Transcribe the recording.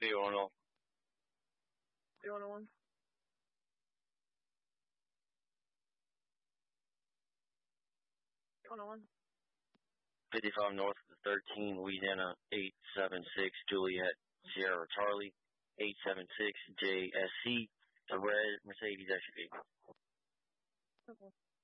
310. 311. 101. 55 north of the 13, Louisiana 876, Juliet Sierra Charlie 876 JSC, a red Mercedes SUV. Okay.